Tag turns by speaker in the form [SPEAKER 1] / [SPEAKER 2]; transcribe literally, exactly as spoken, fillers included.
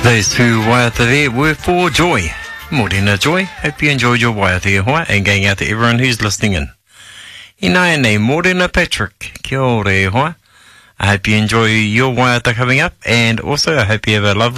[SPEAKER 1] Those two waiata there were for Joy. Morena Joy, hope you enjoyed your waiata hoa and going out to everyone who's listening in. Ina nei Morena Patrick, kia ora e hoa. I hope you enjoy your waiata coming up, and also I hope you have a lovely